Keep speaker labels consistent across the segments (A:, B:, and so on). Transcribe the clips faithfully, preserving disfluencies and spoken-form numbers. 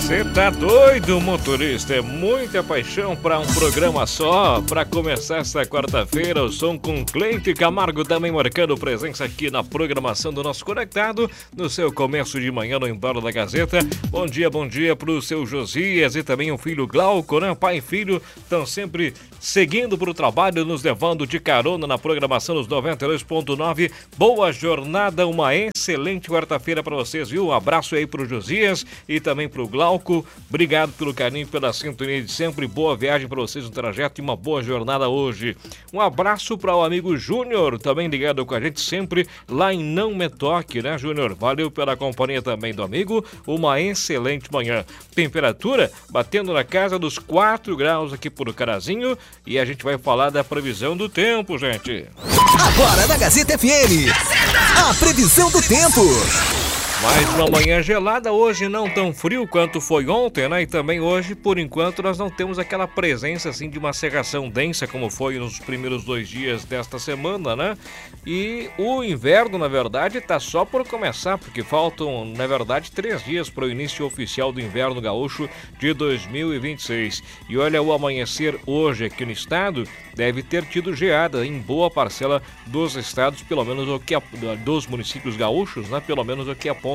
A: Você tá doido, motorista? É muita paixão para um programa só. Para começar esta quarta-feira, o som com Cleide Camargo também marcando presença aqui na programação do nosso Conectado, no seu começo de manhã no embalo da Gazeta. Bom dia, bom dia pro seu Josias e também o filho Glauco, né? Pai e filho estão sempre seguindo pro trabalho, nos levando de carona na programação dos noventa e dois ponto nove. Boa jornada, uma excelente quarta-feira para vocês, viu? Um abraço aí pro Josias e também pro Glauco. Obrigado pelo carinho, pela sintonia de sempre. Boa viagem para vocês no trajeto e uma boa jornada hoje. Um abraço para o amigo Júnior, também ligado com a gente sempre lá em Não Me Toque, né, Júnior? Valeu pela companhia também do amigo. Uma excelente manhã. Temperatura batendo na casa dos quatro graus aqui por Carazinho e a gente vai falar da previsão do tempo, gente.
B: Agora na Gazeta F M, a previsão do tempo.
A: Mais uma manhã gelada, hoje não tão frio quanto foi ontem, né? E também hoje, por enquanto, nós não temos aquela presença, assim, de uma cerração densa como foi nos primeiros dois dias desta semana, né? E o inverno, na verdade, tá só por começar, porque faltam, na verdade, três dias para o início oficial do inverno gaúcho de dois mil e vinte e seis. E olha, o amanhecer hoje aqui no estado deve ter tido geada em boa parcela dos estados, pelo menos o que a, dos municípios gaúchos, né? Pelo menos o que aponta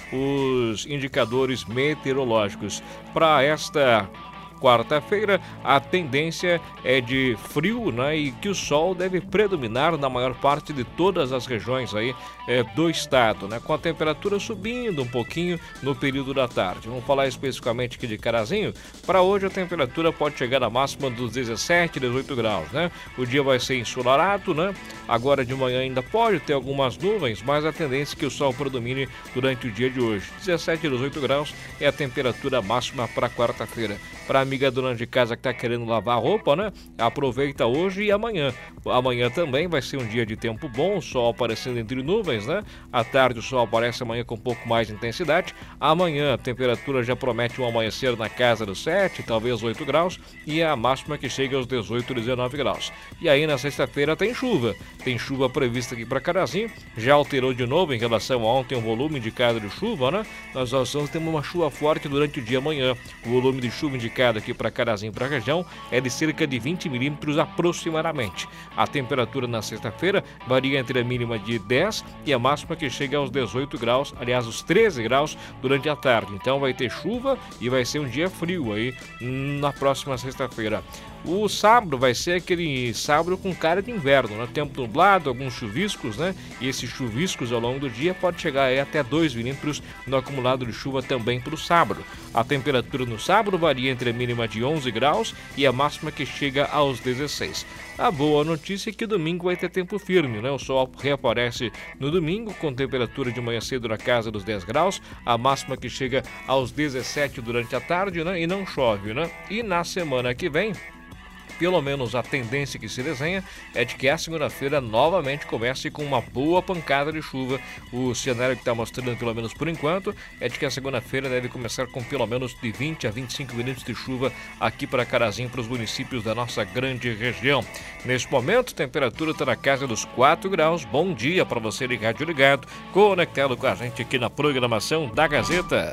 A: os indicadores meteorológicos. Para esta quarta-feira, a tendência é de frio, né? E que o sol deve predominar na maior parte de todas as regiões aí é, do estado, né? Com a temperatura subindo um pouquinho no período da tarde. Vamos falar especificamente aqui de Carazinho. Para hoje a temperatura pode chegar à máxima dos dezessete, dezoito graus, né? O dia vai ser ensolarado, né? Agora de manhã ainda pode ter algumas nuvens, mas a tendência é que o sol predomine durante o dia de hoje. dezessete, dezoito graus é a temperatura máxima para quarta-feira. Para a amiga dona de casa que está querendo lavar a roupa, né? Aproveita hoje e amanhã. Amanhã também vai ser um dia de tempo bom, o sol aparecendo entre nuvens, né? À tarde o sol aparece amanhã com um pouco mais de intensidade. Amanhã a temperatura já promete um amanhecer na casa dos sete, talvez oito graus, e a máxima que chega aos dezoito, dezenove graus. E aí na sexta-feira tem chuva. Tem chuva prevista aqui para Carazinho. Já alterou de novo em relação a ontem o volume indicado de chuva, né? Nós vamos ter uma chuva forte durante o dia amanhã. O volume de chuva indicado aqui para Carazinho, para a região, é de cerca de vinte milímetros aproximadamente. A temperatura na sexta-feira varia entre a mínima de dez e a máxima que chega aos dezoito graus, aliás, os treze graus durante a tarde. Então vai ter chuva e vai ser um dia frio aí na próxima sexta-feira. O sábado vai ser aquele sábado com cara de inverno, né? Tempo nublado, alguns chuviscos, né? E esses chuviscos ao longo do dia pode chegar aí até dois milímetros no acumulado de chuva também para o sábado. A temperatura no sábado varia entre a mínima de onze graus e a máxima que chega aos dezesseis. A boa notícia é que domingo vai ter tempo firme, né? O sol reaparece no domingo com temperatura de manhã cedo na casa dos dez graus, a máxima que chega aos dezessete durante a tarde, né? E não chove, né? E na semana que vem, pelo menos a tendência que se desenha é de que a segunda-feira novamente comece com uma boa pancada de chuva. O cenário que está mostrando, pelo menos por enquanto, é de que a segunda-feira deve começar com pelo menos de vinte a vinte e cinco minutos de chuva aqui para Carazinho, para os municípios da nossa grande região. Neste momento, a temperatura está na casa dos quatro graus. Bom dia para você ligado ligado, conectado com a gente aqui na programação da Gazeta.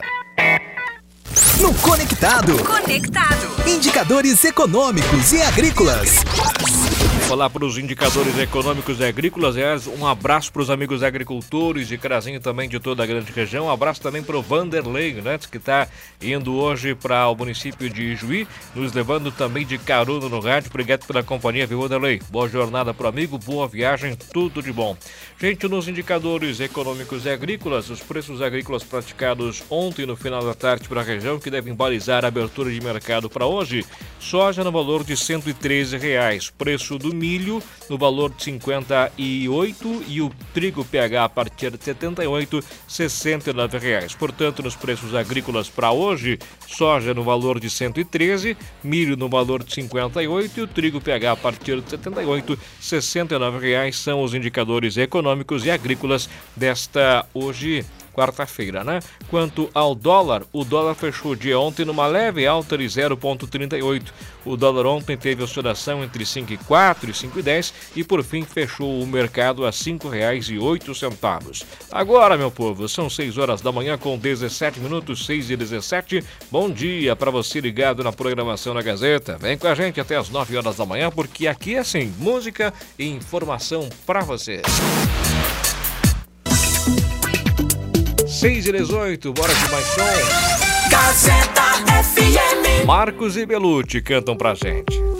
B: No Conectado.
C: Conectado.
B: Indicadores econômicos e agrícolas.
A: Falar para os indicadores econômicos e agrícolas, é um abraço para os amigos agricultores de Carazinho também de toda a grande região, um abraço também para o Vanderlei, né, que está indo hoje para o município de Ijuí, nos levando também de carona no rádio. Obrigado pela companhia, viu, Vanderlei? Boa jornada para o amigo, boa viagem, tudo de bom. Gente, nos indicadores econômicos e agrícolas, os preços agrícolas praticados ontem no final da tarde para a região, que devem balizar a abertura de mercado para hoje: soja no valor de cento e treze reais, preço do milho no valor de cinquenta e oito e o trigo P H a partir de setenta e oito, sessenta e nove reais. Portanto, nos preços agrícolas para hoje, soja no valor de cento e treze, milho no valor de cinquenta e oito e o trigo P H a partir de setenta e oito, sessenta e nove reais são os indicadores econômicos e agrícolas desta hoje quarta-feira, né? Quanto ao dólar, o dólar fechou o dia ontem numa leve alta de zero vírgula trinta e oito. O dólar ontem teve oscilação entre cinco e quatro e cinco e dez e por fim fechou o mercado a cinco reais e oito centavos. Agora, meu povo, são seis horas da manhã com dezessete minutos, seis e dezessete. Bom dia para você ligado na programação da Gazeta. Vem com a gente até as nove horas da manhã, porque aqui é assim, música e informação para você. seis e dezoito, bora de mais som.
C: Gazeta F M.
A: Marcos e Belucci cantam pra gente.